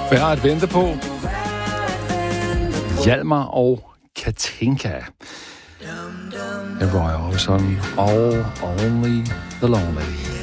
Værd at vente på. Hjalmar og Katinka. Roy Orbison, All Only the Lonely.